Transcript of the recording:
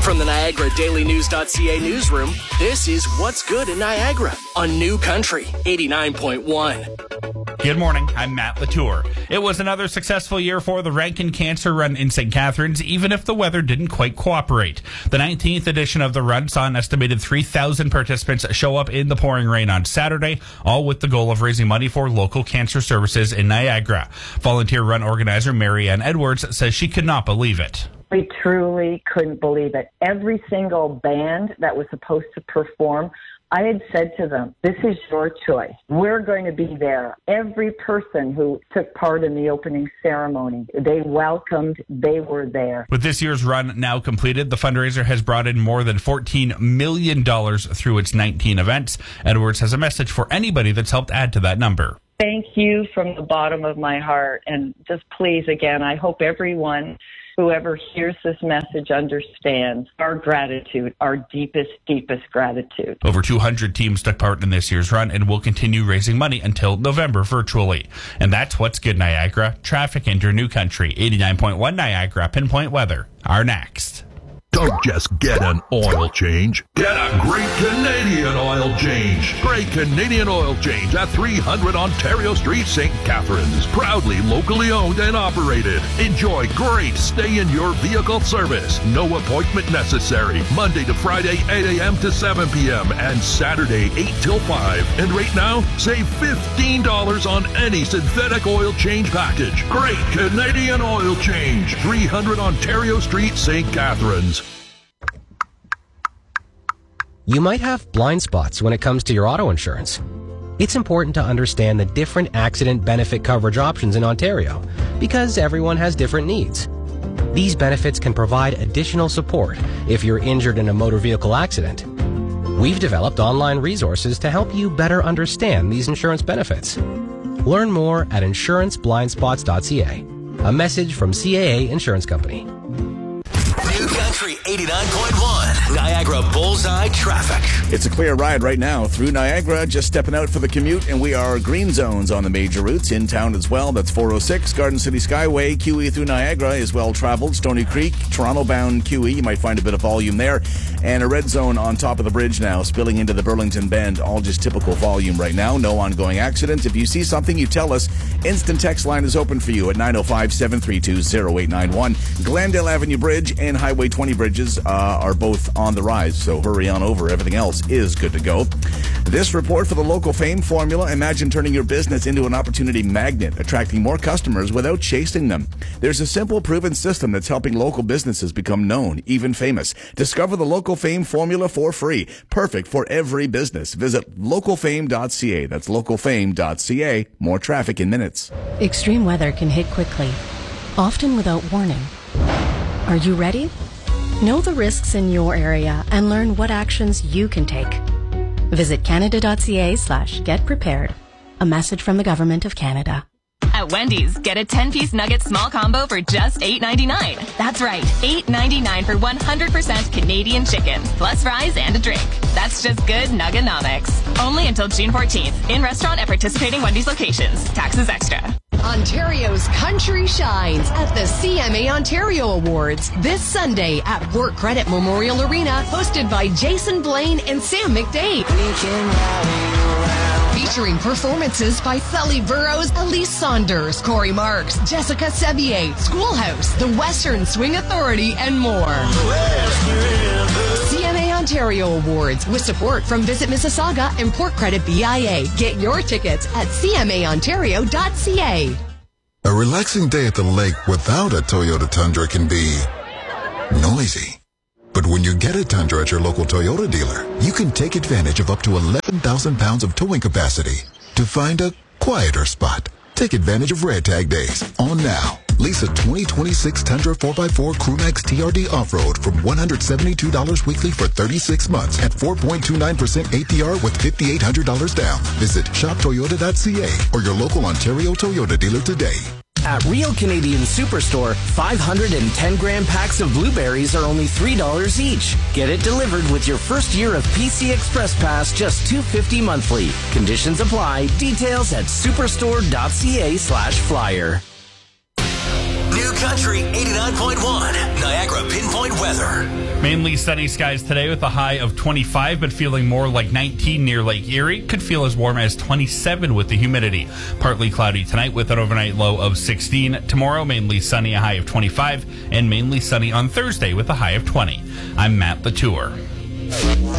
From the Niagara DailyNews.ca newsroom, this is What's Good in Niagara on New Country 89.1. Good morning, I'm Matt Latour. It was another successful year for the Rankin Cancer Run in St. Catharines, even if the weather didn't quite cooperate. The 19th edition of the run saw an estimated 3,000 participants show up in the pouring rain on Saturday, all with the goal of raising money for local cancer services in Niagara. Volunteer run organizer Marianne Edwards says she could not believe it. We truly couldn't believe it. Every single band that was supposed to perform, I had said to them, this is your choice. We're going to be there. Every person who took part in the opening ceremony, they welcomed, they were there. With this year's run now completed, the fundraiser has brought in more than $14 million through its 19 events. Edwards has a message for anybody that's helped add to that number. Thank you from the bottom of my heart. And just please, again, I hope everyone, whoever hears this message, understands our gratitude, our deepest, deepest gratitude. Over 200 teams took part in this year's run and will continue raising money until November virtually. And that's What's Good Niagara. Traffic into New Country. 89.1 Niagara. Pinpoint weather are next. Don't just get an oil change. Get a great Canadian oil change. Great Canadian oil change at 300 Ontario Street, St. Catharines. Proudly locally owned and operated. Enjoy great stay-in-your-vehicle service. No appointment necessary. Monday to Friday, 8 a.m. to 7 p.m. and Saturday, 8 till 5. And right now, save $15 on any synthetic oil change package. Great Canadian oil change. 300 Ontario Street, St. Catharines. You might have blind spots when it comes to your auto insurance. It's important to understand the different accident benefit coverage options in Ontario because everyone has different needs. These benefits can provide additional support if you're injured in a motor vehicle accident. We've developed online resources to help you better understand these insurance benefits. Learn more at insuranceblindspots.ca. A message from CAA Insurance Company. New Country 89.1, Niagara Bullseye Traffic. It's a clear ride right now through Niagara, just stepping out for the commute, and we are green zones on the major routes in town as well. That's 406, Garden City Skyway, QE through Niagara is well traveled. Stony Creek, Toronto-bound QE, you might find a bit of volume there. And a red zone on top of the bridge now, spilling into the Burlington Bend, all just typical volume right now. No ongoing accidents. If you see something, you tell us. Instant text line is open for you at 905-732-0891. Glendale Avenue Bridge and Highway 20 bridges are both on the rise, so hurry on over. Everything else is good to go. This report for the Local Fame Formula. Imagine turning your business into an opportunity magnet, attracting more customers without chasing them. There's a simple, proven system that's helping local businesses become known, even famous. Discover the Local Fame Formula for free. Perfect for every business. Visit localfame.ca. That's localfame.ca. More traffic in minutes. Extreme weather can hit quickly, often without warning. Are you ready? Know the risks in your area and learn what actions you can take. Visit canada.ca/get prepared. A message from the Government of Canada. At Wendy's, get a 10-piece nugget small combo for just $8.99. That's right, $8.99 for 100% Canadian chicken, plus fries and a drink. That's just good Nuggenomics. Only until June 14th. In restaurant at participating Wendy's locations. Taxes extra. Ontario's country shines at the CMA Ontario Awards this Sunday at Work Credit Memorial Arena, hosted by Jason Blaine and Sam McDade. Featuring performances by Sully Burrows, Elise Saunders, Corey Marks, Jessica Sevier, Schoolhouse, the Western Swing Authority, and more. CMA Ontario Awards with support from Visit Mississauga and Port Credit BIA. Get your tickets at cmaontario.ca. A relaxing day at the lake without a Toyota Tundra can be noisy. But when you get a Tundra at your local Toyota dealer, you can take advantage of up to 11,000 pounds of towing capacity to find a quieter spot. Take advantage of Red Tag Days on now. Lease a 2026 Tundra 4x4 Crewmax TRD Off-Road from $172 weekly for 36 months at 4.29% APR with $5,800 down. Visit shoptoyota.ca or your local Ontario Toyota dealer today. At Real Canadian Superstore, 510-gram packs of blueberries are only $3 each. Get it delivered with your first year of PC Express Pass, just $2.50 monthly. Conditions apply. Details at superstore.ca/flyer. New Country 89.1, Niagara Pinpoint weather. Mainly sunny skies today with a high of 25, but feeling more like 19 near Lake Erie. Could feel as warm as 27 with the humidity. Partly cloudy tonight with an overnight low of 16. Tomorrow, mainly sunny, a high of 25, and mainly sunny on Thursday with a high of 20. I'm Matt Latour.